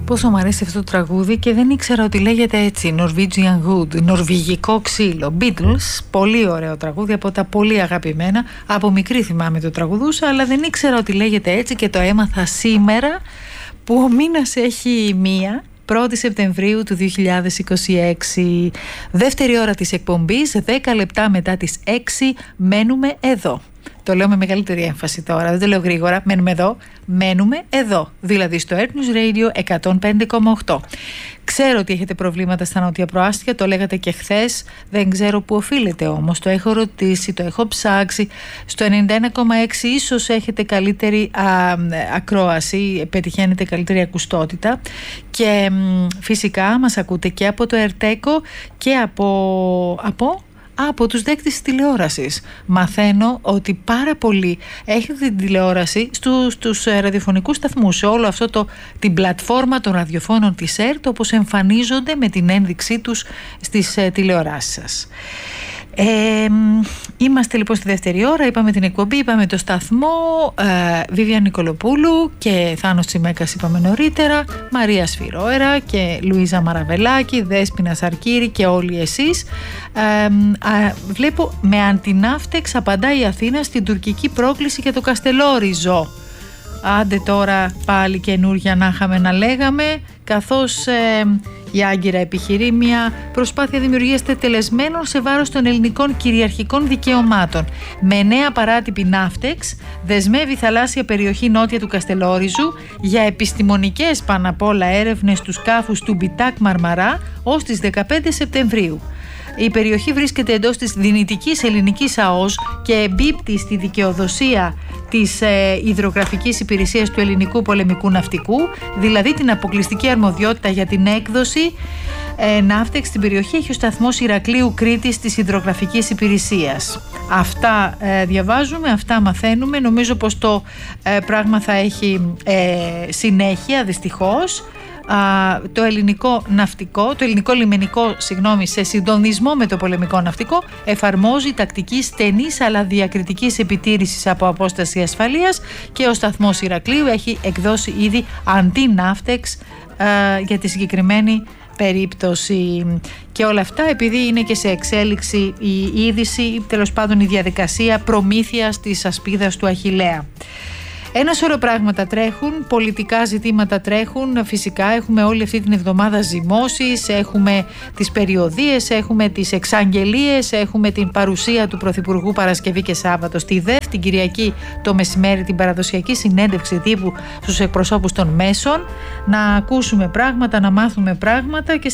Πόσο μου αρέσει αυτό το τραγούδι και δεν ήξερα ότι λέγεται έτσι. Norwegian Wood, νορβηγικό ξύλο. Beatles, πολύ ωραίο τραγούδι, από τα πολύ αγαπημένα. Από μικρή θυμάμαι το τραγουδούσα, αλλά δεν ήξερα ότι λέγεται έτσι και το έμαθα σήμερα που ο μήνας έχει 1η Σεπτεμβρίου του 2026. Δεύτερη ώρα της εκπομπής, 10 λεπτά μετά τις 6, μένουμε εδώ. Το λέω με μεγαλύτερη έμφαση τώρα, δεν το λέω γρήγορα. Μένουμε εδώ. Δηλαδή στο Earth Radio 105,8. Ξέρω ότι έχετε προβλήματα στα νότια προάστια, το λέγατε και χθες. Δεν ξέρω που οφείλεται όμως. Το έχω ρωτήσει, το έχω ψάξει. Στο 91,6 ίσως έχετε καλύτερη ακρόαση, πετυχαίνετε καλύτερη ακουστότητα. Και φυσικά μας ακούτε και από το Ερτέκο και από τους δέκτες της τηλεόρασης. Μαθαίνω ότι πάρα πολλοί έχετε την τηλεόραση στους ραδιοφωνικούς σταθμούς, σε όλο αυτό την πλατφόρμα των ραδιοφώνων της ΕΡΤ, όπως εμφανίζονται με την ένδειξή τους στις τηλεοράσεις σας. Είμαστε λοιπόν στη δεύτερη ώρα, είπαμε την εκπομπή, είπαμε το σταθμό, Βίβια Νικολοπούλου και Θάνος Τσιμέκας είπαμε νωρίτερα, Μαρία Σφυρόερα και Λουίζα Μαραβελάκη, Δέσποινα Σαρκύρη και όλοι εσείς. Βλέπω με αντιναύτεξ απαντάει η Αθήνα στην τουρκική πρόκληση για το Καστελόριζο. Άντε τώρα πάλι καινούργια να είχαμε να λέγαμε, καθώς η Άγκυρα επιχειρεί μια προσπάθεια δημιουργίας τετελεσμένων σε βάρος των ελληνικών κυριαρχικών δικαιωμάτων. Με νέα παράτυπη ναύτεξ δεσμεύει η θαλάσσια περιοχή νότια του Καστελόριζου για επιστημονικές πάνω απ' όλα έρευνες του σκάφους του Μπιτάκ Μαρμαρά ως τις 15 Σεπτεμβρίου. Η περιοχή βρίσκεται εντός της δυνητικής ελληνικής ΑΟΣ και εμπίπτει στη δικαιοδοσία της υδρογραφικής υπηρεσίας του ελληνικού πολεμικού ναυτικού, δηλαδή την αποκλειστική αρμοδιότητα για την έκδοση ναύτεξ στην περιοχή έχει ο σταθμός Ηρακλείου Κρήτης της υδρογραφικής υπηρεσίας. Αυτά διαβάζουμε, αυτά μαθαίνουμε. Νομίζω πως το πράγμα θα έχει συνέχεια, δυστυχώς. Το ελληνικό λιμενικό, σε συντονισμό με το πολεμικό ναυτικό εφαρμόζει τακτική στενής αλλά διακριτικής επιτήρησης από απόσταση ασφαλείας και ο σταθμός Ηρακλείου έχει εκδώσει ήδη αντιναύτεξ για τη συγκεκριμένη περίπτωση. Και όλα αυτά επειδή είναι και σε εξέλιξη η είδηση, τέλος πάντων η διαδικασία προμήθειας της ασπίδας του Αχιλλέα. Ένα σωρό πράγματα τρέχουν, πολιτικά ζητήματα τρέχουν, φυσικά έχουμε όλη αυτή την εβδομάδα ζυμώσεις, έχουμε τις περιοδίες, έχουμε τις εξαγγελίες, έχουμε την παρουσία του Πρωθυπουργού Παρασκευή και Σάββατο στη ΔΕΦ, την Κυριακή το μεσημέρι την παραδοσιακή συνέντευξη τύπου στους εκπροσώπους των μέσων, να ακούσουμε πράγματα, να μάθουμε πράγματα και